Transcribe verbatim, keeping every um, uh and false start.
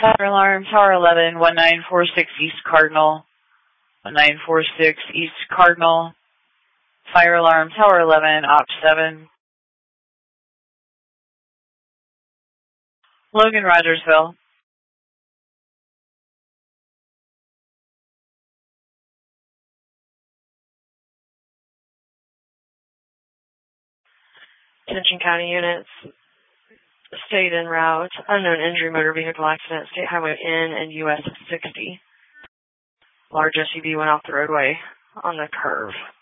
Fire alarm, Tower eleven, one nine four six East Cardinal. one nine four six East Cardinal. Fire alarm, Tower eleven, Op seven. Logan, Rogersville. Attention County units. Stayed en route. Unknown injury, motor vehicle accident, State Highway N and U S sixty. Large S U V went off the roadway on the curve.